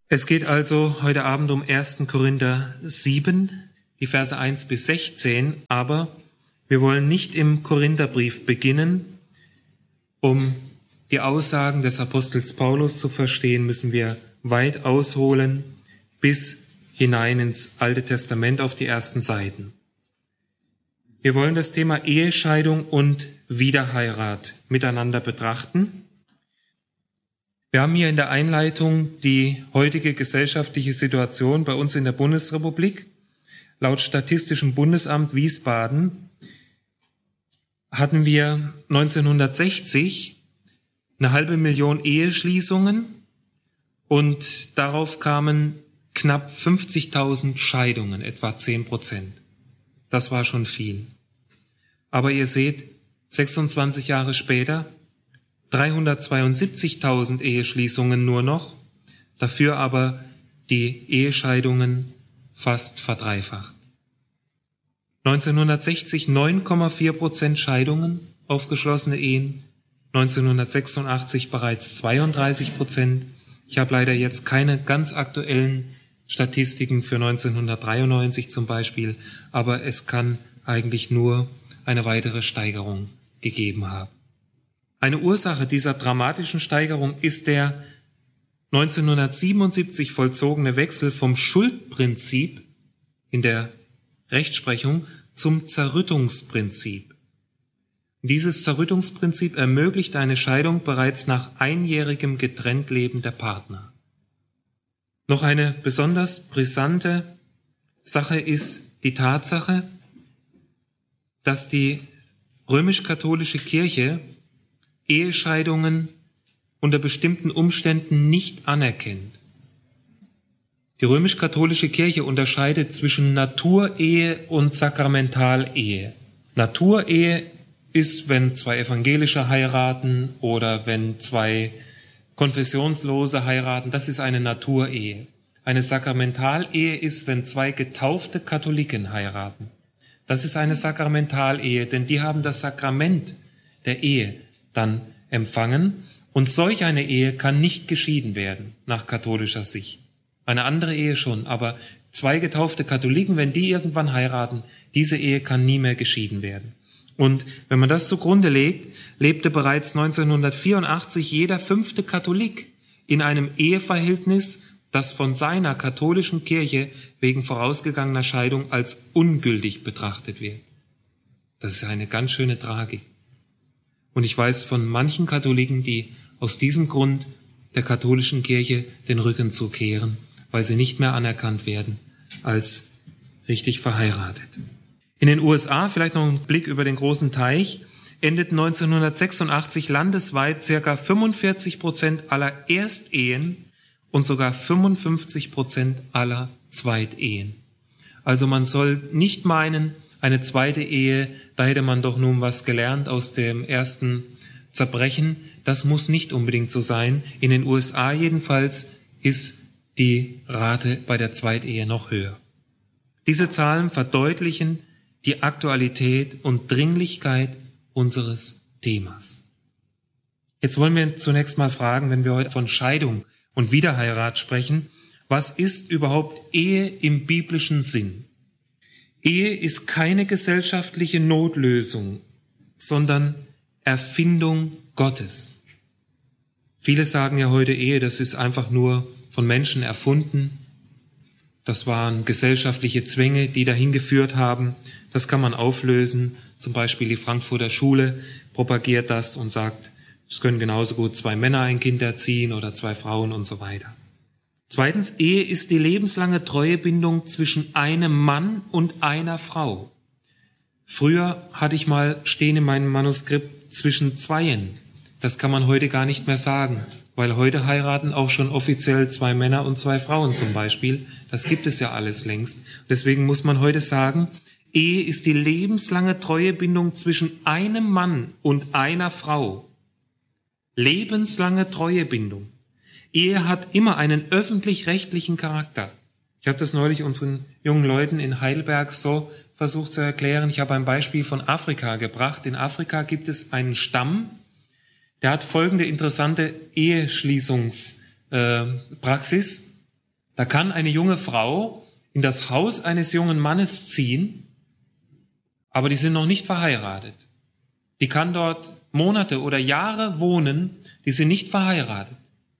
Es geht also heute Abend um 1. Korinther 7, die Verse 1 bis 16, aber wir wollen nicht im Korintherbrief beginnen. Um die Aussagen des Apostels Paulus zu verstehen, müssen wir weit ausholen bis hinein ins Alte Testament auf die ersten Seiten. Wir wollen das Thema Ehescheidung und Wiederheirat miteinander betrachten. Wir haben hier in der Einleitung die heutige gesellschaftliche Situation bei uns in der Bundesrepublik. Laut Statistischem Bundesamt Wiesbaden hatten wir 1960 eine 500.000 Eheschließungen und darauf kamen knapp 50.000 Scheidungen, etwa 10%. Das war schon viel. Aber ihr seht, 26 Jahre später 372.000 Eheschließungen nur noch, dafür aber die Ehescheidungen fast verdreifacht. 1960 9,4% Scheidungen, aufgeschlossene Ehen, 1986 bereits 32%. Ich habe leider jetzt keine ganz aktuellen Statistiken für 1993 zum Beispiel, aber es kann eigentlich nur eine weitere Steigerung gegeben haben. Eine Ursache dieser dramatischen Steigerung ist der 1977 vollzogene Wechsel vom Schuldprinzip in der Rechtsprechung zum Zerrüttungsprinzip. Dieses Zerrüttungsprinzip ermöglicht eine Scheidung bereits nach einjährigem Getrenntleben der Partner. Noch eine besonders brisante Sache ist die Tatsache, dass die römisch-katholische Kirche Ehescheidungen unter bestimmten Umständen nicht anerkennt. Die römisch-katholische Kirche unterscheidet zwischen Naturehe und Sakramentalehe. Naturehe ist, wenn zwei Evangelische heiraten oder wenn zwei Konfessionslose heiraten, das ist eine Naturehe. Eine Sakramentalehe ist, wenn zwei getaufte Katholiken heiraten. Das ist eine Sakramentalehe, denn die haben das Sakrament der Ehe dann empfangen und solch eine Ehe kann nicht geschieden werden nach katholischer Sicht. Eine andere Ehe schon, aber zwei getaufte Katholiken, wenn die irgendwann heiraten, diese Ehe kann nie mehr geschieden werden. Und wenn man das zugrunde legt, lebte bereits 1984 jeder 5. Katholik in einem Eheverhältnis, das von seiner katholischen Kirche wegen vorausgegangener Scheidung als ungültig betrachtet wird. Das ist eine ganz schöne Tragik. Und ich weiß von manchen Katholiken, die aus diesem Grund der katholischen Kirche den Rücken zukehren, weil sie nicht mehr anerkannt werden als richtig verheiratet. In den USA, vielleicht noch ein Blick über den großen Teich, endeten 1986 landesweit ca. 45% aller Erstehen und sogar 55% aller Zweitehen. Also man soll nicht meinen, eine zweite Ehe, da hätte man doch nun was gelernt aus dem ersten Zerbrechen. Das muss nicht unbedingt so sein. In den USA jedenfalls ist die Rate bei der Zweitehe noch höher. Diese Zahlen verdeutlichen die Aktualität und Dringlichkeit unseres Themas. Jetzt wollen wir zunächst mal fragen, wenn wir heute von Scheidung und Wiederheirat sprechen, was ist überhaupt Ehe im biblischen Sinn? Ehe ist keine gesellschaftliche Notlösung, sondern Erfindung Gottes. Viele sagen ja heute, Ehe, das ist einfach nur von Menschen erfunden. Das waren gesellschaftliche Zwänge, die dahin geführt haben. Das kann man auflösen. Zum Beispiel die Frankfurter Schule propagiert das und sagt, es können genauso gut 2 Männer ein Kind erziehen oder 2 Frauen und so weiter. Zweitens, Ehe ist die lebenslange Treuebindung zwischen einem Mann und einer Frau. Früher hatte ich mal stehen in meinem Manuskript zwischen Zweien. Das kann man heute gar nicht mehr sagen, weil heute heiraten auch schon offiziell 2 Männer und 2 Frauen zum Beispiel. Das gibt es ja alles längst. Deswegen muss man heute sagen, Ehe ist die lebenslange Treuebindung zwischen einem Mann und einer Frau. Lebenslange Treuebindung. Ehe hat immer einen öffentlich-rechtlichen Charakter. Ich habe das neulich unseren jungen Leuten in Heidelberg so versucht zu erklären. Ich habe ein Beispiel von Afrika gebracht. In Afrika gibt es einen Stamm, der hat folgende interessante Eheschließungspraxis. Da kann eine junge Frau in das Haus eines jungen Mannes ziehen, aber die sind noch nicht verheiratet. Die kann dort Monate oder Jahre wohnen, die sind nicht verheiratet.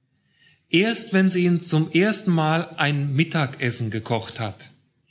Erst wenn sie ihnen zum ersten Mal ein Mittagessen gekocht hat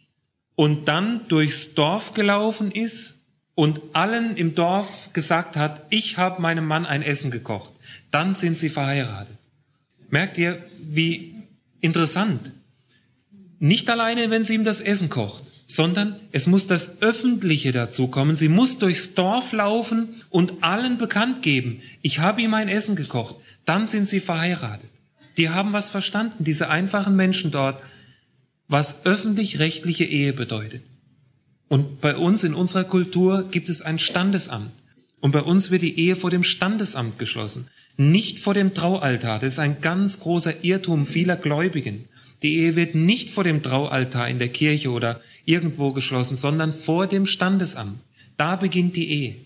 und dann durchs Dorf gelaufen ist und allen im Dorf gesagt hat, ich habe meinem Mann ein Essen gekocht, dann sind sie verheiratet. Merkt ihr, wie interessant? Nicht alleine, wenn sie ihm das Essen kocht, sondern es muss das Öffentliche dazu kommen. Sie muss durchs Dorf laufen und allen bekannt geben, ich habe ihm ein Essen gekocht. Dann sind sie verheiratet. Die haben was verstanden, diese einfachen Menschen dort, was öffentlich-rechtliche Ehe bedeutet. Und bei uns in unserer Kultur gibt es ein Standesamt. Und bei uns wird die Ehe vor dem Standesamt geschlossen, nicht vor dem Traualtar. Das ist ein ganz großer Irrtum vieler Gläubigen. Die Ehe wird nicht vor dem Traualtar in der Kirche oder irgendwo geschlossen, sondern vor dem Standesamt. Da beginnt die Ehe.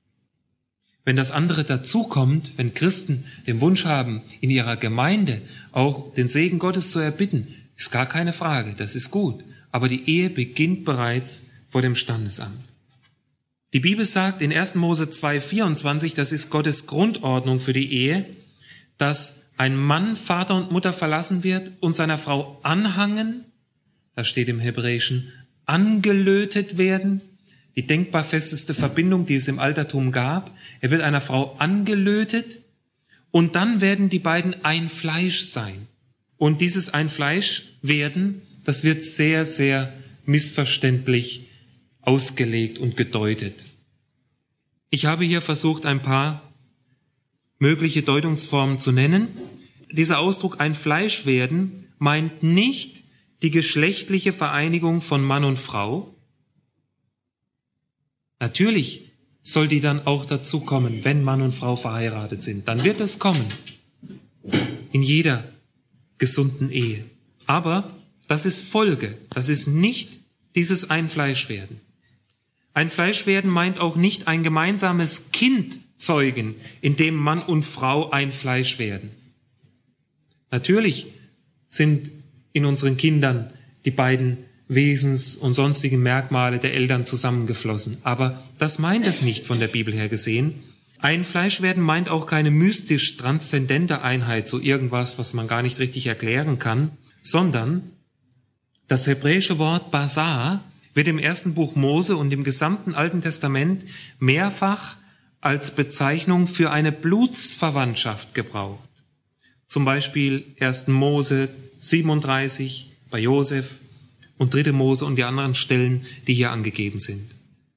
Wenn das andere dazukommt, wenn Christen den Wunsch haben, in ihrer Gemeinde auch den Segen Gottes zu erbitten, ist gar keine Frage, das ist gut. Aber die Ehe beginnt bereits vor dem Standesamt. Die Bibel sagt in 1. Mose 2,24, das ist Gottes Grundordnung für die Ehe, dass ein Mann Vater und Mutter verlassen wird und seiner Frau anhangen, das steht im Hebräischen, angelötet werden, die denkbar festeste Verbindung, die es im Altertum gab. Er wird einer Frau angelötet und dann werden die beiden ein Fleisch sein. Und dieses ein Fleisch werden, das wird sehr, sehr missverständlich ausgelegt und gedeutet. Ich habe hier versucht, ein paar mögliche Deutungsformen zu nennen. Dieser Ausdruck ein Fleisch werden meint nicht die geschlechtliche Vereinigung von Mann und Frau. Natürlich soll die dann auch dazu kommen, wenn Mann und Frau verheiratet sind. Dann wird es kommen. In jeder gesunden Ehe. Aber das ist Folge. Das ist nicht dieses ein Fleisch werden. Ein Fleisch werden meint auch nicht ein gemeinsames Kind zeugen, in dem Mann und Frau ein Fleisch werden. Natürlich sind in unseren Kindern die beiden Wesens- und sonstigen Merkmale der Eltern zusammengeflossen. Aber das meint es nicht von der Bibel her gesehen. Ein Fleischwerden meint auch keine mystisch transzendente Einheit, so irgendwas, was man gar nicht richtig erklären kann, sondern das hebräische Wort Basar wird im ersten Buch Mose und im gesamten Alten Testament mehrfach als Bezeichnung für eine Blutsverwandtschaft gebraucht. Zum Beispiel 1. Mose 37 bei Josef und 3. Mose und die anderen Stellen, die hier angegeben sind.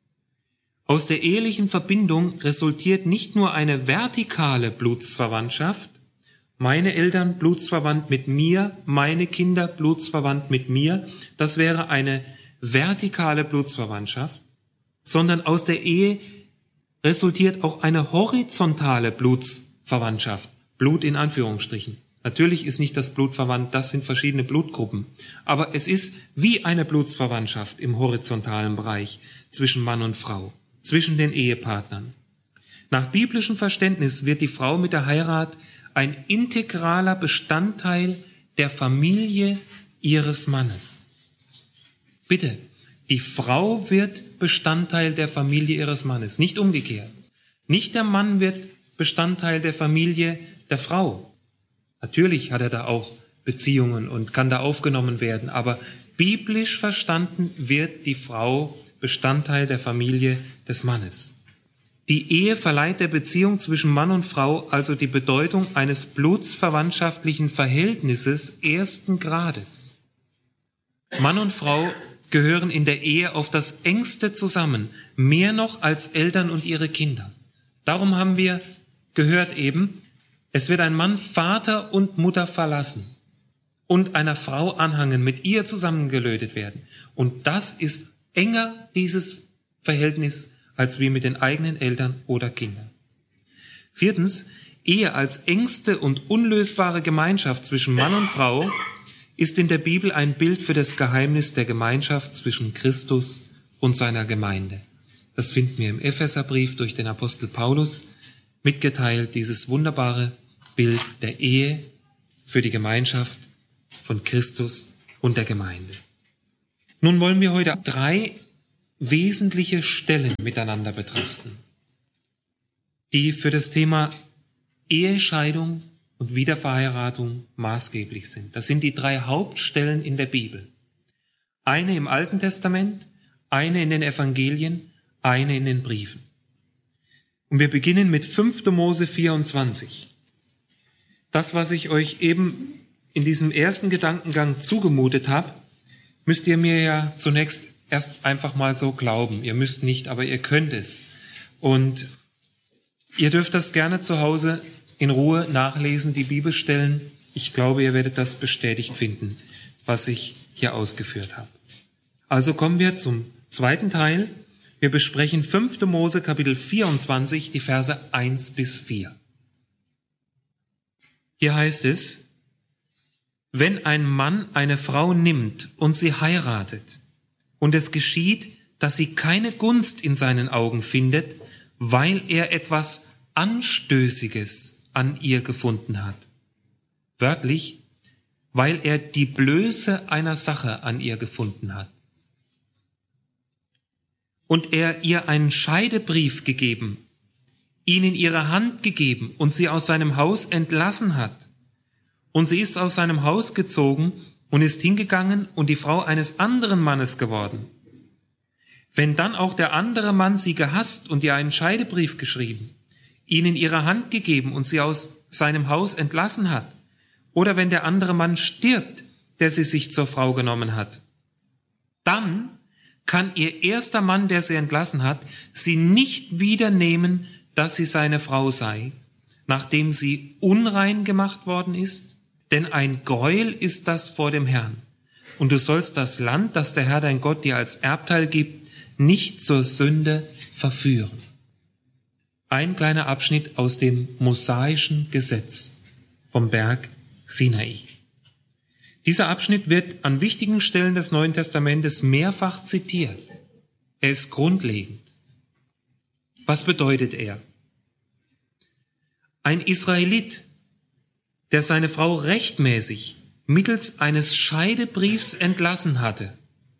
Aus der ehelichen Verbindung resultiert nicht nur eine vertikale Blutsverwandtschaft, meine Eltern blutsverwandt mit mir, meine Kinder blutsverwandt mit mir, das wäre eine vertikale Blutsverwandtschaft, sondern aus der Ehe resultiert auch eine horizontale Blutsverwandtschaft, Blut in Anführungsstrichen. Natürlich ist nicht das Blut verwandt, das sind verschiedene Blutgruppen, aber es ist wie eine Blutsverwandtschaft im horizontalen Bereich zwischen Mann und Frau, zwischen den Ehepartnern. Nach biblischem Verständnis wird die Frau mit der Heirat ein integraler Bestandteil der Familie ihres Mannes. Bitte, die Frau wird Bestandteil der Familie ihres Mannes, nicht umgekehrt. Nicht der Mann wird Bestandteil der Familie der Frau. Natürlich hat er da auch Beziehungen und kann da aufgenommen werden, aber biblisch verstanden wird die Frau Bestandteil der Familie des Mannes. Die Ehe verleiht der Beziehung zwischen Mann und Frau also die Bedeutung eines blutsverwandtschaftlichen Verhältnisses ersten Grades. Mann und Frau gehören in der Ehe auf das engste zusammen, mehr noch als Eltern und ihre Kinder. Darum haben wir gehört eben, es wird ein Mann Vater und Mutter verlassen und einer Frau anhangen, mit ihr zusammengelötet werden. Und das ist enger, dieses Verhältnis, als wie mit den eigenen Eltern oder Kindern. 4. Ehe als engste und unlösbare Gemeinschaft zwischen Mann und Frau ist in der Bibel ein Bild für das Geheimnis der Gemeinschaft zwischen Christus und seiner Gemeinde. Das finden wir im Epheserbrief durch den Apostel Paulus mitgeteilt, dieses wunderbare Bild der Ehe für die Gemeinschaft von Christus und der Gemeinde. Nun wollen wir heute 3 wesentliche Stellen miteinander betrachten, die für das Thema Ehescheidung und Wiederverheiratung maßgeblich sind. Das sind die 3 Hauptstellen in der Bibel. Eine im Alten Testament, eine in den Evangelien, eine in den Briefen. Und wir beginnen mit 5. Mose 24. Das, was ich euch eben in diesem ersten Gedankengang zugemutet habe, müsst ihr mir ja zunächst erst einfach mal so glauben. Ihr müsst nicht, aber ihr könnt es. Und ihr dürft das gerne zu Hause in Ruhe nachlesen, die Bibelstellen. Ich glaube, ihr werdet das bestätigt finden, was ich hier ausgeführt habe. Also kommen wir zum zweiten Teil. Wir besprechen 5. Mose Kapitel 24, die Verse 1 bis 4. Hier heißt es: Wenn ein Mann eine Frau nimmt und sie heiratet, und es geschieht, dass sie keine Gunst in seinen Augen findet, weil er etwas Anstößiges an ihr gefunden hat. Wörtlich, weil er die Blöße einer Sache an ihr gefunden hat. Und er ihr einen Scheidebrief gegeben, ihn in ihre Hand gegeben und sie aus seinem Haus entlassen hat. Und sie ist aus seinem Haus gezogen und ist hingegangen und die Frau eines anderen Mannes geworden. Wenn dann auch der andere Mann sie gehasst und ihr einen Scheidebrief geschrieben, ihn in ihre Hand gegeben und sie aus seinem Haus entlassen hat, oder wenn der andere Mann stirbt, der sie sich zur Frau genommen hat, dann kann ihr erster Mann, der sie entlassen hat, sie nicht wieder nehmen, dass sie seine Frau sei, nachdem sie unrein gemacht worden ist. Denn ein Gräuel ist das vor dem Herrn. Und du sollst das Land, das der Herr dein Gott dir als Erbteil gibt, nicht zur Sünde verführen. Ein kleiner Abschnitt aus dem mosaischen Gesetz vom Berg Sinai. Dieser Abschnitt wird an wichtigen Stellen des Neuen Testamentes mehrfach zitiert. Er ist grundlegend. Was bedeutet er? Ein Israelit, der seine Frau rechtmäßig mittels eines Scheidebriefs entlassen hatte.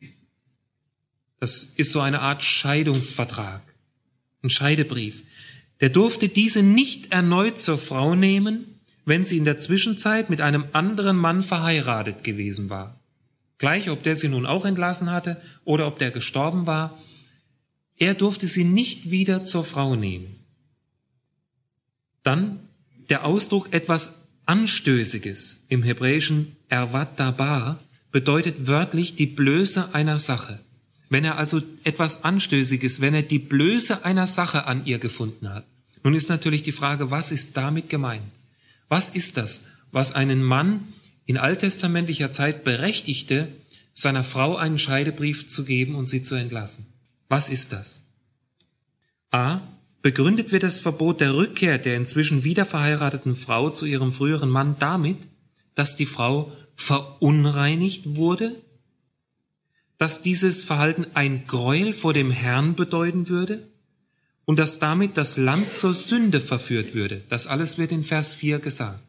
Das ist so eine Art Scheidungsvertrag, ein Scheidebrief. Der durfte diese nicht erneut zur Frau nehmen, wenn sie in der Zwischenzeit mit einem anderen Mann verheiratet gewesen war. Gleich, ob der sie nun auch entlassen hatte oder ob der gestorben war, er durfte sie nicht wieder zur Frau nehmen. Dann der Ausdruck etwas Anstößiges im Hebräischen ervat dabar bedeutet wörtlich die Blöße einer Sache. Wenn er also etwas Anstößiges, wenn er die Blöße einer Sache an ihr gefunden hat. Nun ist natürlich die Frage, was ist damit gemeint? Was ist das, was einen Mann in alttestamentlicher Zeit berechtigte, seiner Frau einen Scheidebrief zu geben und sie zu entlassen? Was ist das? A. Begründet wird das Verbot der Rückkehr der inzwischen wiederverheirateten Frau zu ihrem früheren Mann damit, dass die Frau verunreinigt wurde, dass dieses Verhalten ein Gräuel vor dem Herrn bedeuten würde und dass damit das Land zur Sünde verführt würde. Das alles wird in Vers 4 gesagt.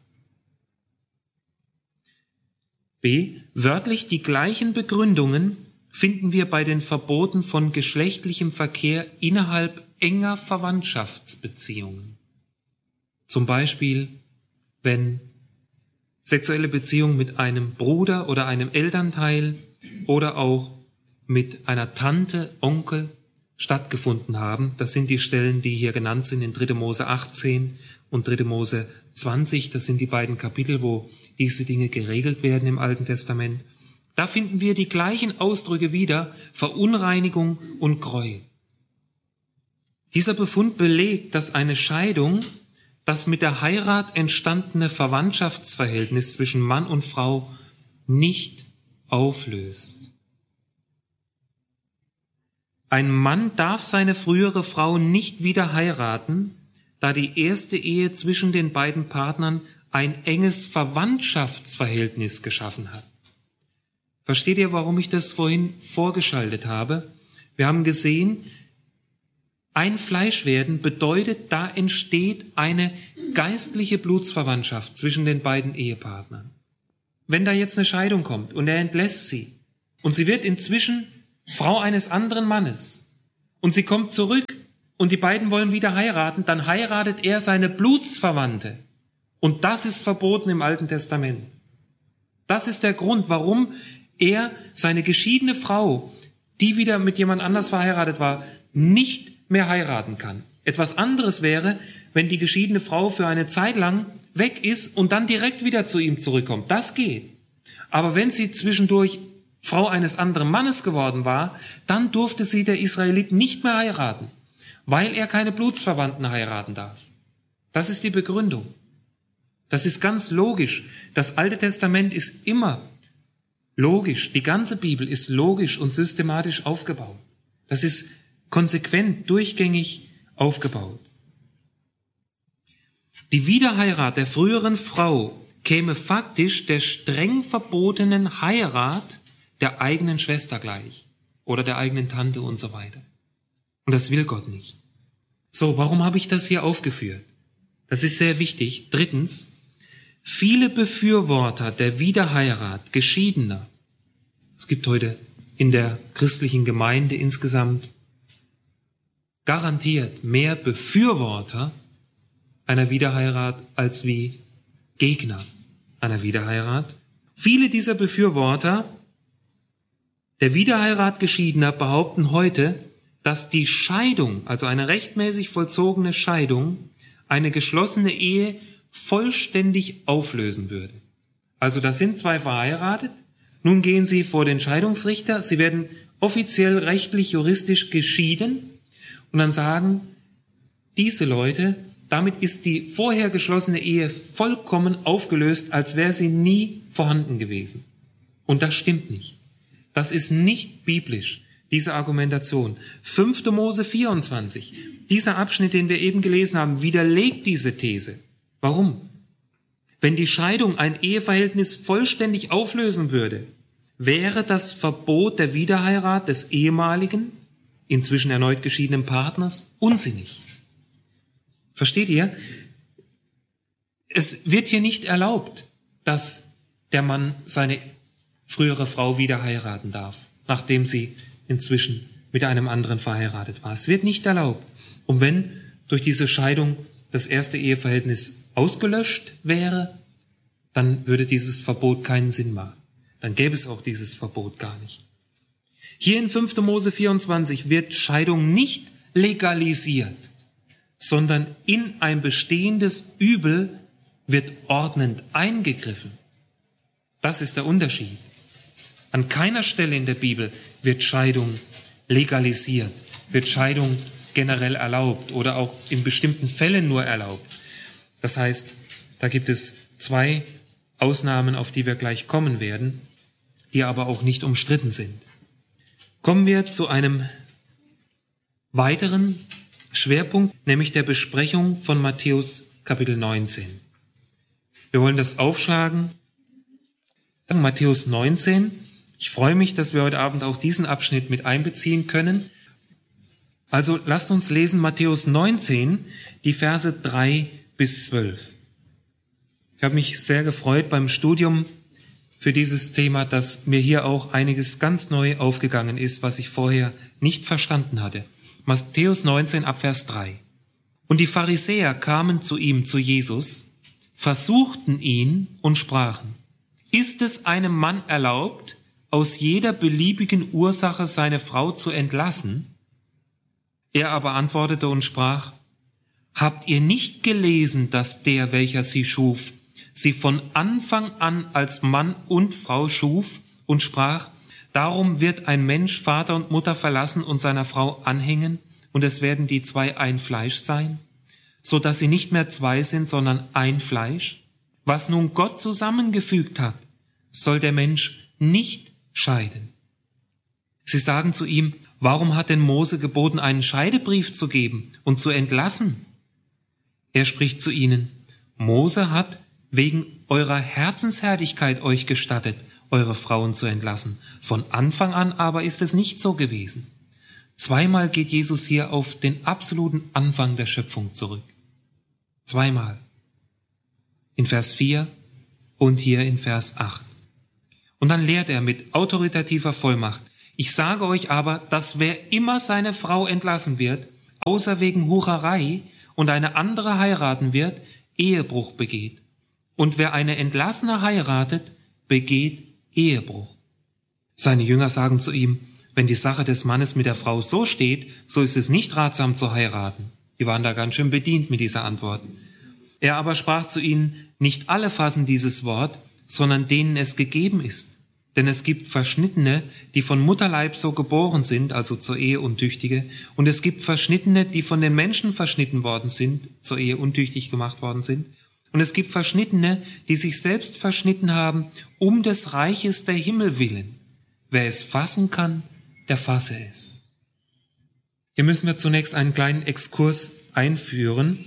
B. Wörtlich die gleichen Begründungen finden wir bei den Verboten von geschlechtlichem Verkehr innerhalb enger Verwandtschaftsbeziehungen. Zum Beispiel, wenn sexuelle Beziehungen mit einem Bruder oder einem Elternteil oder auch mit einer Tante, Onkel stattgefunden haben. Das sind die Stellen, die hier genannt sind in 3. Mose 18 und 3. Mose 20. Das sind die beiden Kapitel, wo diese Dinge geregelt werden im Alten Testament. Da finden wir die gleichen Ausdrücke wieder, Verunreinigung und Gräuel. Dieser Befund belegt, dass eine Scheidung das mit der Heirat entstandene Verwandtschaftsverhältnis zwischen Mann und Frau nicht auflöst. Ein Mann darf seine frühere Frau nicht wieder heiraten, da die erste Ehe zwischen den beiden Partnern ein enges Verwandtschaftsverhältnis geschaffen hat. Versteht ihr, warum ich das vorhin vorgeschaltet habe? Wir haben gesehen, ein Fleischwerden bedeutet, da entsteht eine geistliche Blutsverwandtschaft zwischen den beiden Ehepartnern. wenn da jetzt eine Scheidung kommt und er entlässt sie und sie wird inzwischen Frau eines anderen Mannes und sie kommt zurück und die beiden wollen wieder heiraten, dann heiratet er seine Blutsverwandte. Und das ist verboten im Alten Testament. Das ist der Grund, warum er seine geschiedene Frau, die wieder mit jemand anders verheiratet war, nicht mehr heiraten kann. Etwas anderes wäre, wenn die geschiedene Frau für eine Zeit lang weg ist und dann direkt wieder zu ihm zurückkommt. Das geht. Aber wenn sie zwischendurch Frau eines anderen Mannes geworden war, dann durfte sie der Israelit nicht mehr heiraten, weil er keine Blutsverwandten heiraten darf. Das ist die Begründung. Das ist ganz logisch. Das Alte Testament ist immer logisch. Die ganze Bibel ist logisch und systematisch aufgebaut. Das ist konsequent, durchgängig aufgebaut. Die Wiederheirat der früheren Frau käme faktisch der streng verbotenen Heirat der eigenen Schwester gleich oder der eigenen Tante und so weiter. Und das will Gott nicht. So, warum habe ich das hier aufgeführt? Das ist sehr wichtig. Drittens, viele Befürworter der Wiederheirat Geschiedener, es gibt heute in der christlichen Gemeinde insgesamt garantiert mehr Befürworter einer Wiederheirat als wie Gegner einer Wiederheirat. Viele dieser Befürworter der Wiederheirat Geschiedener behaupten heute, dass die Scheidung, also eine rechtmäßig vollzogene Scheidung, eine geschlossene Ehe vollständig auflösen würde. Also da sind zwei verheiratet, nun gehen sie vor den Scheidungsrichter, sie werden offiziell rechtlich, juristisch geschieden und dann sagen diese Leute, damit ist die vorher geschlossene Ehe vollkommen aufgelöst, als wäre sie nie vorhanden gewesen. Und das stimmt nicht. Das ist nicht biblisch, diese Argumentation. 5. Mose 24, dieser Abschnitt, den wir eben gelesen haben, widerlegt diese These. Warum? Wenn die Scheidung ein Eheverhältnis vollständig auflösen würde, wäre das Verbot der Wiederheirat des ehemaligen, inzwischen erneut geschiedenen Partners unsinnig. Versteht ihr? Es wird hier nicht erlaubt, dass der Mann seine frühere Frau wieder heiraten darf, nachdem sie inzwischen mit einem anderen verheiratet war. Es wird nicht erlaubt. Und wenn durch diese Scheidung das erste Eheverhältnis ausgelöscht wäre, dann würde dieses Verbot keinen Sinn machen. Dann gäbe es auch dieses Verbot gar nicht. Hier in 5. Mose 24 wird Scheidung nicht legalisiert, sondern in ein bestehendes Übel wird ordnend eingegriffen. Das ist der Unterschied. An keiner Stelle in der Bibel wird Scheidung legalisiert, wird Scheidung generell erlaubt oder auch in bestimmten Fällen nur erlaubt. Das heißt, da gibt es zwei Ausnahmen, auf die wir gleich kommen werden, die aber auch nicht umstritten sind. Kommen wir zu einem weiteren Schwerpunkt, nämlich der Besprechung von Matthäus Kapitel 19. Wir wollen das aufschlagen. Matthäus 19. Ich freue mich, dass wir heute Abend auch diesen Abschnitt mit einbeziehen können. Also lasst uns lesen Matthäus 19, die Verse 3 bis 12. Ich habe mich sehr gefreut beim Studium für dieses Thema, dass mir hier auch einiges ganz neu aufgegangen ist, was ich vorher nicht verstanden hatte. Matthäus 19 ab Vers 3. Und die Pharisäer kamen zu ihm, zu Jesus, versuchten ihn und sprachen: Ist es einem Mann erlaubt, aus jeder beliebigen Ursache seine Frau zu entlassen? Er aber antwortete und sprach: Habt ihr nicht gelesen, dass der, welcher sie schuf, sie von Anfang an als Mann und Frau schuf und sprach: Darum wird ein Mensch Vater und Mutter verlassen und seiner Frau anhängen, und es werden die zwei ein Fleisch sein, so dass sie nicht mehr zwei sind, sondern ein Fleisch? Was nun Gott zusammengefügt hat, soll der Mensch nicht scheiden. Sie sagen zu ihm: Warum hat denn Mose geboten, einen Scheidebrief zu geben und zu entlassen? Er spricht zu ihnen: Mose hat wegen eurer Herzenshärtigkeit euch gestattet, eure Frauen zu entlassen. Von Anfang an aber ist es nicht so gewesen. Zweimal geht Jesus hier auf den absoluten Anfang der Schöpfung zurück. Zweimal. In Vers 4 und hier in Vers 8. Und dann lehrt er mit autoritativer Vollmacht: Ich sage euch aber, dass wer immer seine Frau entlassen wird, außer wegen Hurerei, und eine andere heiraten wird, Ehebruch begeht. Und wer eine Entlassene heiratet, begeht Ehebruch. Seine Jünger sagen zu ihm: Wenn die Sache des Mannes mit der Frau so steht, so ist es nicht ratsam zu heiraten. Die waren da ganz schön bedient mit dieser Antwort. Er aber sprach zu ihnen: Nicht alle fassen dieses Wort, sondern denen es gegeben ist. Denn es gibt Verschnittene, die von Mutterleib so geboren sind, also zur Ehe untüchtige, und es gibt Verschnittene, die von den Menschen verschnitten worden sind, zur Ehe untüchtig gemacht worden sind, und es gibt Verschnittene, die sich selbst verschnitten haben, um des Reiches der Himmel willen. Wer es fassen kann, der fasse es. Hier müssen wir zunächst einen kleinen Exkurs einführen.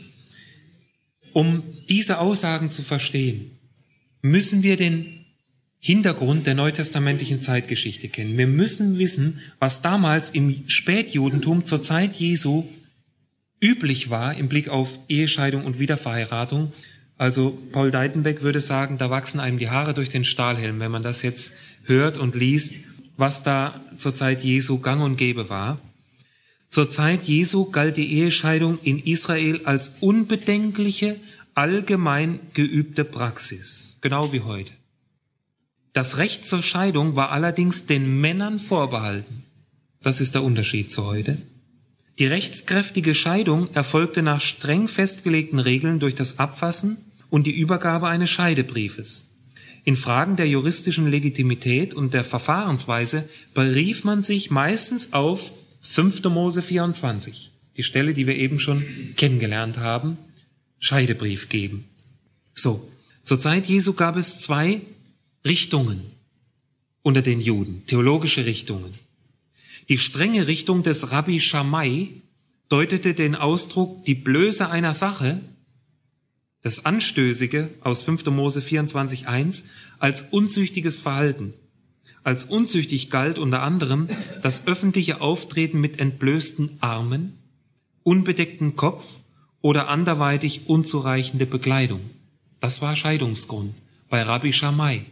Um diese Aussagen zu verstehen, müssen wir den Hintergrund der neutestamentlichen Zeitgeschichte kennen. Wir müssen wissen, was damals im Spätjudentum zur Zeit Jesu üblich war im Blick auf Ehescheidung und Wiederverheiratung. Also Paul Deitenbeck würde sagen, da wachsen einem die Haare durch den Stahlhelm, wenn man das jetzt hört und liest, was da zur Zeit Jesu gang und gäbe war. Zur Zeit Jesu galt die Ehescheidung in Israel als unbedenkliche, allgemein geübte Praxis, genau wie heute. Das Recht zur Scheidung war allerdings den Männern vorbehalten. Das ist der Unterschied zu heute. Die rechtskräftige Scheidung erfolgte nach streng festgelegten Regeln durch das Abfassen und die Übergabe eines Scheidebriefes. In Fragen der juristischen Legitimität und der Verfahrensweise berief man sich meistens auf 5. Mose 24, die Stelle, die wir eben schon kennengelernt haben, Scheidebrief geben. So, zur Zeit Jesu gab es 2 Richtungen unter den Juden, theologische Richtungen. Die strenge Richtung des Rabbi Shammai deutete den Ausdruck die Blöße einer Sache, das Anstößige aus 5. Mose 24,1, als unzüchtiges Verhalten. Als unzüchtig galt unter anderem das öffentliche Auftreten mit entblößten Armen, unbedeckten Kopf oder anderweitig unzureichende Bekleidung. Das war Scheidungsgrund bei Rabbi Shammai.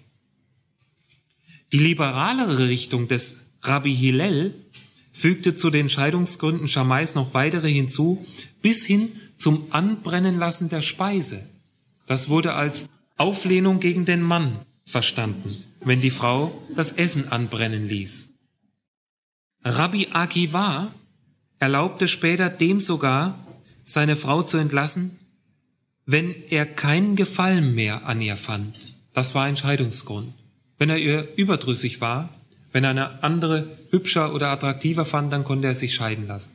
Die liberalere Richtung des Rabbi Hillel fügte zu den Scheidungsgründen Schammais noch weitere hinzu, bis hin zum Anbrennenlassen der Speise. Das wurde als Auflehnung gegen den Mann verstanden, wenn die Frau das Essen anbrennen ließ. Rabbi Akiva erlaubte später dem sogar, seine Frau zu entlassen, wenn er keinen Gefallen mehr an ihr fand. Das war ein Scheidungsgrund. Wenn er ihr überdrüssig war, wenn er eine andere hübscher oder attraktiver fand, dann konnte er sich scheiden lassen.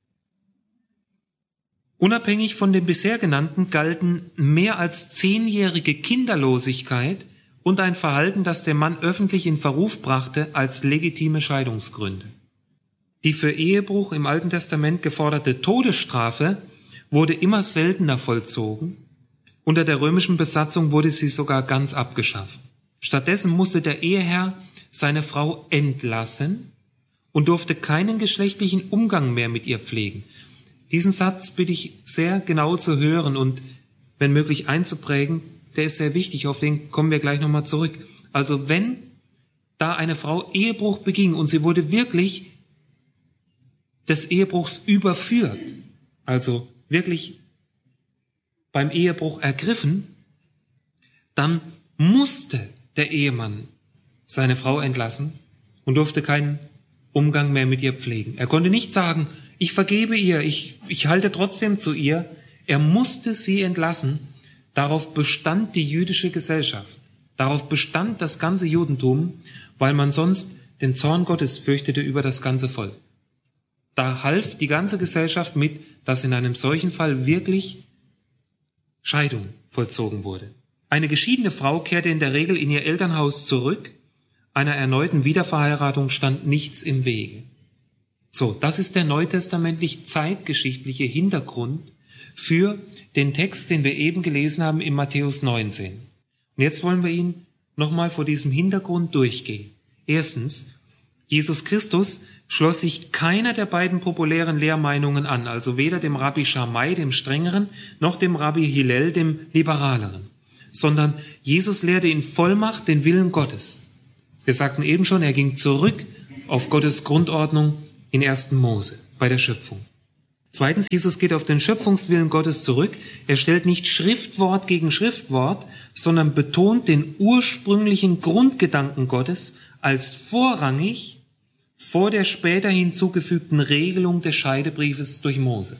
Unabhängig von den bisher genannten galten mehr als 10-jährige Kinderlosigkeit und ein Verhalten, das den Mann öffentlich in Verruf brachte, als legitime Scheidungsgründe. Die für Ehebruch im Alten Testament geforderte Todesstrafe wurde immer seltener vollzogen. Unter der römischen Besatzung wurde sie sogar ganz abgeschafft. Stattdessen musste der Eheherr seine Frau entlassen und durfte keinen geschlechtlichen Umgang mehr mit ihr pflegen. Diesen Satz bitte ich sehr genau zu hören und wenn möglich einzuprägen, der ist sehr wichtig, auf den kommen wir gleich nochmal zurück. Also wenn da eine Frau Ehebruch beging und sie wurde wirklich des Ehebruchs überführt, also wirklich beim Ehebruch ergriffen, dann musste der Ehemann seine Frau entlassen und durfte keinen Umgang mehr mit ihr pflegen. Er konnte nicht sagen, ich vergebe ihr, ich halte trotzdem zu ihr. Er musste sie entlassen. Darauf bestand die jüdische Gesellschaft. Darauf bestand das ganze Judentum, weil man sonst den Zorn Gottes fürchtete über das ganze Volk. Da half die ganze Gesellschaft mit, dass in einem solchen Fall wirklich Scheidung vollzogen wurde. Eine geschiedene Frau kehrte in der Regel in ihr Elternhaus zurück. Einer erneuten Wiederverheiratung stand nichts im Wege. So, das ist der neutestamentlich zeitgeschichtliche Hintergrund für den Text, den wir eben gelesen haben in Matthäus 19. Und jetzt wollen wir ihn nochmal vor diesem Hintergrund durchgehen. Erstens, Jesus Christus schloss sich keiner der beiden populären Lehrmeinungen an, also weder dem Rabbi Shammai, dem strengeren, noch dem Rabbi Hillel, dem liberaleren, sondern Jesus lehrte in Vollmacht den Willen Gottes. Wir sagten eben schon, er ging zurück auf Gottes Grundordnung in 1. Mose bei der Schöpfung. Zweitens, Jesus geht auf den Schöpfungswillen Gottes zurück. Er stellt nicht Schriftwort gegen Schriftwort, sondern betont den ursprünglichen Grundgedanken Gottes als vorrangig vor der später hinzugefügten Regelung des Scheidebriefes durch Mose.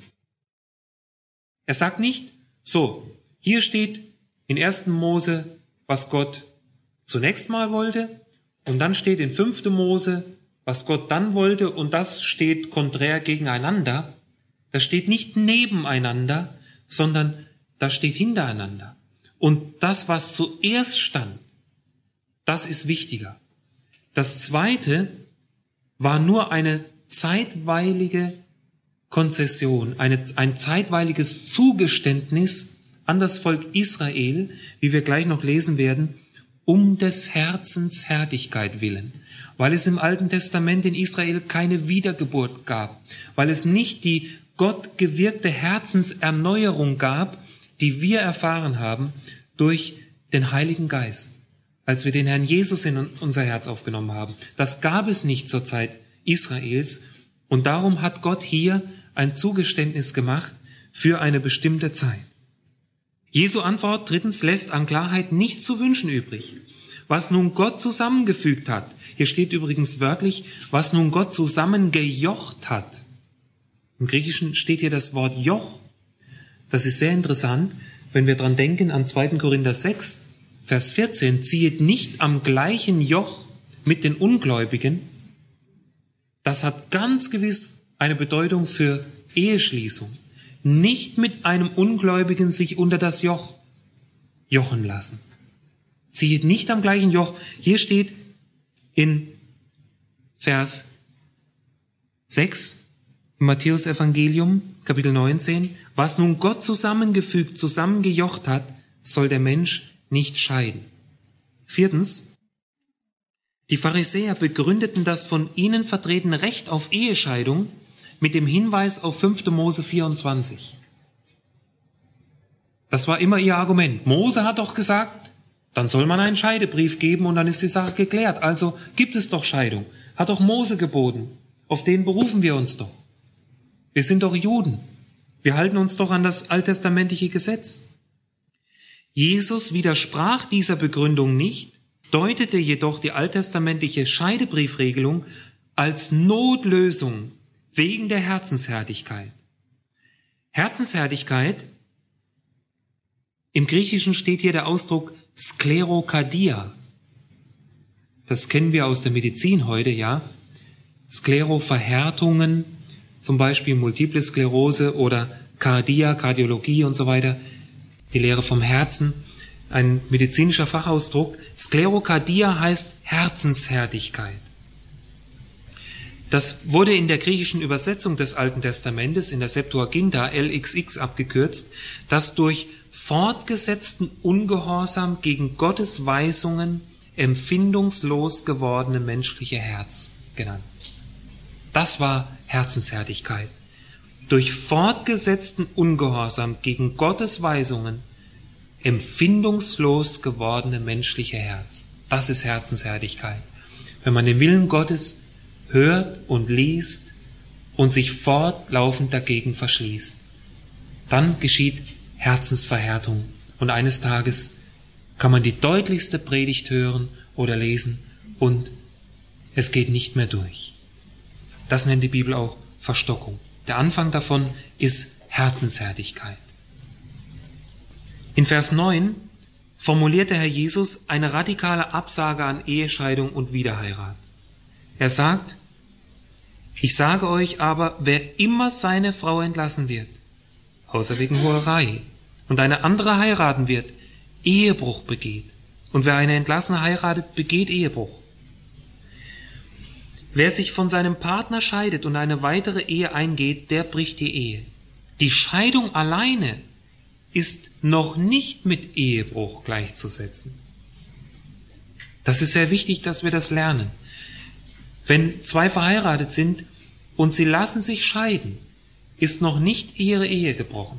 Er sagt nicht, so, hier steht in 1. Mose, was Gott zunächst mal wollte, und dann steht in 5. Mose, was Gott dann wollte, und das steht konträr gegeneinander. Das steht nicht nebeneinander, sondern das steht hintereinander. Und das, was zuerst stand, das ist wichtiger. Das Zweite war nur eine zeitweilige Konzession, ein zeitweiliges Zugeständnis an das Volk Israel, wie wir gleich noch lesen werden, um des Herzens Härtigkeit willen, weil es im Alten Testament in Israel keine Wiedergeburt gab, weil es nicht die Gott gewirkte Herzenserneuerung gab, die wir erfahren haben durch den Heiligen Geist, als wir den Herrn Jesus in unser Herz aufgenommen haben. Das gab es nicht zur Zeit Israels und darum hat Gott hier ein Zugeständnis gemacht für eine bestimmte Zeit. Jesu Antwort drittens lässt an Klarheit nichts zu wünschen übrig. Was nun Gott zusammengefügt hat, hier steht übrigens wörtlich, was nun Gott zusammengejocht hat. Im Griechischen steht hier das Wort Joch. Das ist sehr interessant, wenn wir dran denken an 2. Korinther 6, Vers 14, ziehet nicht am gleichen Joch mit den Ungläubigen. Das hat ganz gewiss eine Bedeutung für Eheschließung. Nicht mit einem Ungläubigen sich unter das Joch jochen lassen. Ziehet nicht am gleichen Joch. Hier steht in Vers 6 im Matthäus-Evangelium, Kapitel 19, was nun Gott zusammengefügt, zusammengejocht hat, soll der Mensch nicht scheiden. Viertens, die Pharisäer begründeten das von ihnen vertretene Recht auf Ehescheidung mit dem Hinweis auf 5. Mose 24. Das war immer ihr Argument. Mose hat doch gesagt, dann soll man einen Scheidebrief geben und dann ist die Sache geklärt. Also gibt es doch Scheidung. Hat doch Mose geboten. Auf den berufen wir uns doch. Wir sind doch Juden. Wir halten uns doch an das alttestamentliche Gesetz. Jesus widersprach dieser Begründung nicht, deutete jedoch die alttestamentliche Scheidebriefregelung als Notlösung wegen der Herzenshärtigkeit. Herzenshärtigkeit, im Griechischen steht hier der Ausdruck Sklerokardia. Das kennen wir aus der Medizin heute, ja. Skleroverhärtungen, zum Beispiel Multiple Sklerose oder Kardia, Kardiologie und so weiter, die Lehre vom Herzen, ein medizinischer Fachausdruck. Sklerokardia heißt Herzenshärtigkeit. Das wurde in der griechischen Übersetzung des Alten Testamentes, in der Septuaginta, LXX abgekürzt, das durch fortgesetzten Ungehorsam gegen Gottes Weisungen empfindungslos gewordene menschliche Herz genannt. Das war Herzenshärtigkeit. Durch fortgesetzten Ungehorsam gegen Gottes Weisungen empfindungslos gewordene menschliche Herz. Das ist Herzenshärtigkeit. Wenn man den Willen Gottes hört und liest und sich fortlaufend dagegen verschließt, dann geschieht Herzensverhärtung. Und eines Tages kann man die deutlichste Predigt hören oder lesen und es geht nicht mehr durch. Das nennt die Bibel auch Verstockung. Der Anfang davon ist Herzenshärtigkeit. In Vers 9 formuliert der Herr Jesus eine radikale Absage an Ehescheidung und Wiederheirat. Er sagt, ich sage euch aber, wer immer seine Frau entlassen wird, außer wegen Hurerei, und eine andere heiraten wird, Ehebruch begeht. Und wer eine Entlassene heiratet, begeht Ehebruch. Wer sich von seinem Partner scheidet und eine weitere Ehe eingeht, der bricht die Ehe. Die Scheidung alleine ist noch nicht mit Ehebruch gleichzusetzen. Das ist sehr wichtig, dass wir das lernen. Wenn zwei verheiratet sind und sie lassen sich scheiden, ist noch nicht ihre Ehe gebrochen,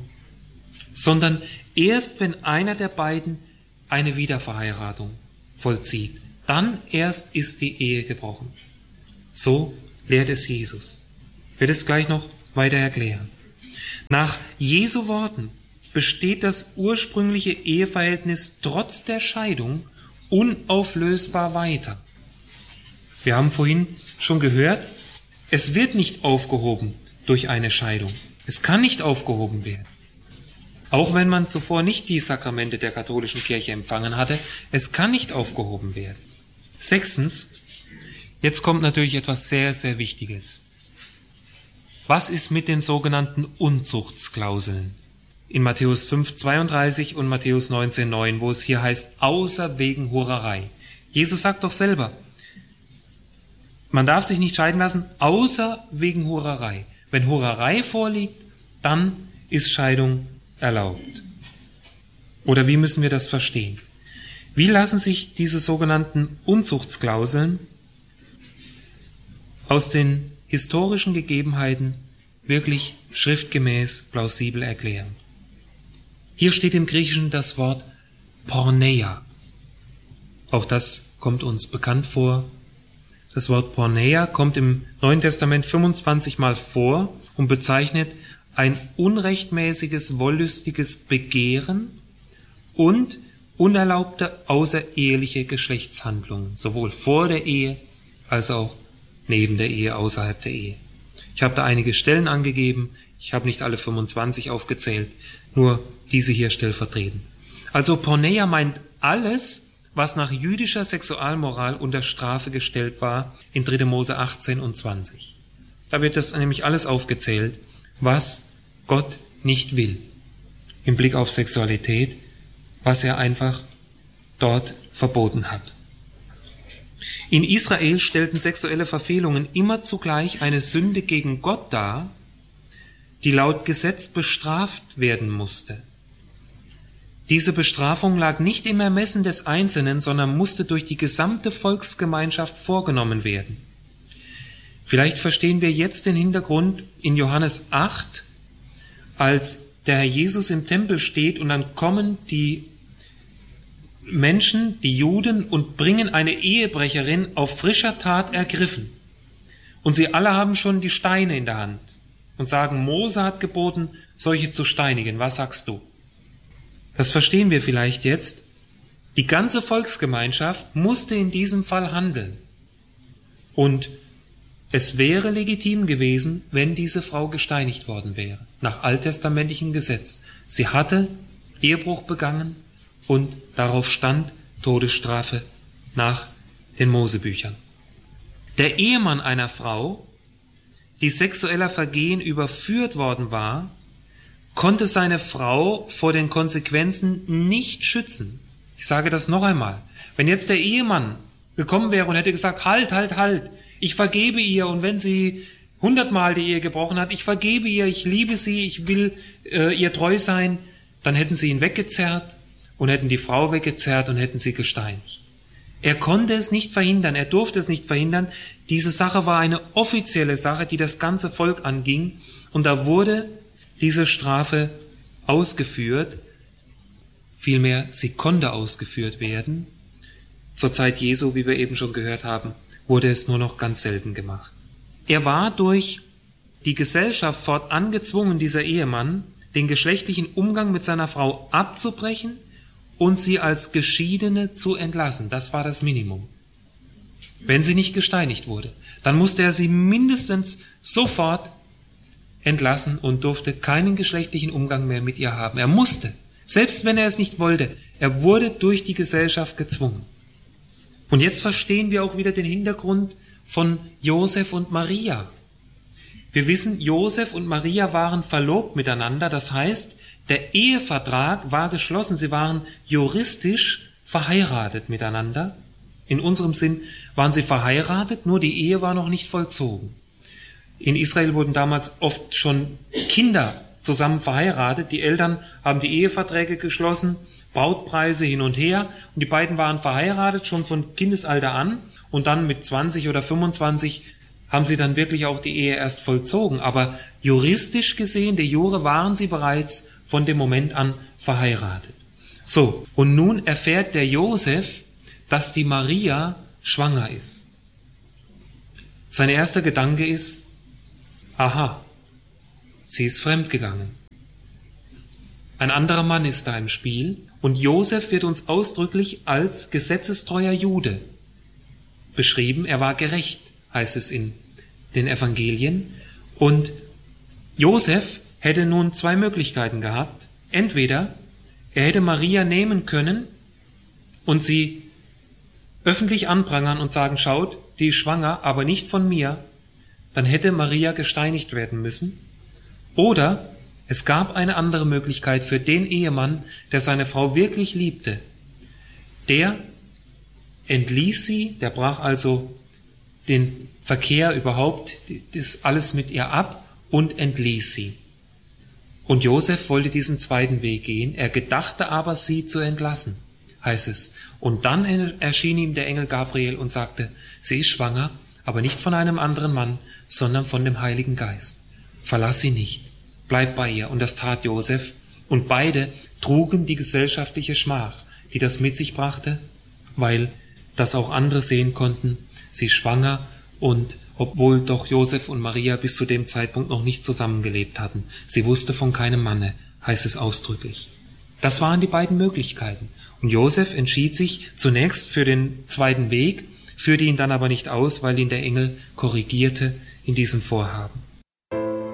sondern erst wenn einer der beiden eine Wiederverheiratung vollzieht, dann erst ist die Ehe gebrochen. So lehrt es Jesus. Ich werde es gleich noch weiter erklären. Nach Jesu Worten besteht das ursprüngliche Eheverhältnis trotz der Scheidung unauflösbar weiter. Wir haben vorhin schon gehört, es wird nicht aufgehoben durch eine Scheidung. Es kann nicht aufgehoben werden. Auch wenn man zuvor nicht die Sakramente der katholischen Kirche empfangen hatte, es kann nicht aufgehoben werden. 6. Jetzt kommt natürlich etwas sehr, sehr Wichtiges. Was ist mit den sogenannten Unzuchtsklauseln? In Matthäus 5,32 und Matthäus 19,9, wo es hier heißt, außer wegen Hurerei. Jesus sagt doch selber, man darf sich nicht scheiden lassen, außer wegen Hurerei. Wenn Hurerei vorliegt, dann ist Scheidung erlaubt. Oder wie müssen wir das verstehen? Wie lassen sich diese sogenannten Unzuchtsklauseln aus den historischen Gegebenheiten wirklich schriftgemäß plausibel erklären? Hier steht im Griechischen das Wort Porneia. Auch das kommt uns bekannt vor. Das Wort Porneia kommt im Neuen Testament 25 Mal vor und bezeichnet ein unrechtmäßiges, wollüstiges Begehren und unerlaubte außereheliche Geschlechtshandlungen, sowohl vor der Ehe als auch neben der Ehe, außerhalb der Ehe. Ich habe da einige Stellen angegeben, ich habe nicht alle 25 aufgezählt, nur diese hier stellvertretend. Also Porneia meint alles, was nach jüdischer Sexualmoral unter Strafe gestellt war in 3. Mose 18 und 20. Da wird das nämlich alles aufgezählt, was Gott nicht will im Blick auf Sexualität, was er einfach dort verboten hat. In Israel stellten sexuelle Verfehlungen immer zugleich eine Sünde gegen Gott dar, die laut Gesetz bestraft werden musste. Diese Bestrafung lag nicht im Ermessen des Einzelnen, sondern musste durch die gesamte Volksgemeinschaft vorgenommen werden. Vielleicht verstehen wir jetzt den Hintergrund in Johannes 8, als der Herr Jesus im Tempel steht und dann kommen die Menschen, die Juden, und bringen eine Ehebrecherin auf frischer Tat ergriffen. Und sie alle haben schon die Steine in der Hand und sagen, Mose hat geboten, solche zu steinigen. Was sagst du? Das verstehen wir vielleicht jetzt. Die ganze Volksgemeinschaft musste in diesem Fall handeln. Und es wäre legitim gewesen, wenn diese Frau gesteinigt worden wäre, nach alttestamentlichem Gesetz. Sie hatte Ehebruch begangen und darauf stand Todesstrafe nach den Mosebüchern. Der Ehemann einer Frau, die sexueller Vergehen überführt worden war, konnte seine Frau vor den Konsequenzen nicht schützen. Ich sage das noch einmal. Wenn jetzt der Ehemann gekommen wäre und hätte gesagt, halt, ich vergebe ihr, und wenn sie 100-mal die Ehe gebrochen hat, ich vergebe ihr, ich liebe sie, ich will ihr treu sein, dann hätten sie ihn weggezerrt und hätten die Frau weggezerrt und hätten sie gesteinigt. Er konnte es nicht verhindern, er durfte es nicht verhindern. Diese Sache war eine offizielle Sache, die das ganze Volk anging, und da wurde diese Strafe ausgeführt, vielmehr sie konnte ausgeführt werden. Zur Zeit Jesu, wie wir eben schon gehört haben, wurde es nur noch ganz selten gemacht. Er war durch die Gesellschaft fortan gezwungen, dieser Ehemann, den geschlechtlichen Umgang mit seiner Frau abzubrechen und sie als Geschiedene zu entlassen. Das war das Minimum. Wenn sie nicht gesteinigt wurde, dann musste er sie mindestens sofort entlassen und durfte keinen geschlechtlichen Umgang mehr mit ihr haben. Er musste, selbst wenn er es nicht wollte, er wurde durch die Gesellschaft gezwungen. Und jetzt verstehen wir auch wieder den Hintergrund von Josef und Maria. Wir wissen, Josef und Maria waren verlobt miteinander, das heißt, der Ehevertrag war geschlossen, sie waren juristisch verheiratet miteinander. In unserem Sinn waren sie verheiratet, nur die Ehe war noch nicht vollzogen. In Israel wurden damals oft schon Kinder zusammen verheiratet. Die Eltern haben die Eheverträge geschlossen, Brautpreise hin und her, und die beiden waren verheiratet schon von Kindesalter an, und dann mit 20 oder 25 haben sie dann wirklich auch die Ehe erst vollzogen. Aber juristisch gesehen, de jure, waren sie bereits von dem Moment an verheiratet. So, und nun erfährt der Josef, dass die Maria schwanger ist. Sein erster Gedanke ist, aha, sie ist fremdgegangen. Ein anderer Mann ist da im Spiel und Josef wird uns ausdrücklich als gesetzestreuer Jude beschrieben. Er war gerecht, heißt es in den Evangelien. Und Josef hätte nun zwei Möglichkeiten gehabt. Entweder er hätte Maria nehmen können und sie öffentlich anprangern und sagen, schaut, die ist schwanger, aber nicht von mir. Dann hätte Maria gesteinigt werden müssen. Oder es gab eine andere Möglichkeit für den Ehemann, der seine Frau wirklich liebte. Der entließ sie, der brach also den Verkehr überhaupt, das alles mit ihr ab und entließ sie. Und Josef wollte diesen zweiten Weg gehen, er gedachte aber, sie zu entlassen, heißt es. Und dann erschien ihm der Engel Gabriel und sagte, sie ist schwanger, aber nicht von einem anderen Mann, sondern von dem Heiligen Geist. Verlass sie nicht, bleib bei ihr. Und das tat Josef. Und beide trugen die gesellschaftliche Schmach, die das mit sich brachte, weil das auch andere sehen konnten, sie ist schwanger, und obwohl doch Josef und Maria bis zu dem Zeitpunkt noch nicht zusammengelebt hatten. Sie wusste von keinem Manne, heißt es ausdrücklich. Das waren die beiden Möglichkeiten. Und Josef entschied sich zunächst für den zweiten Weg, führte ihn dann aber nicht aus, weil ihn der Engel korrigierte in diesem Vorhaben.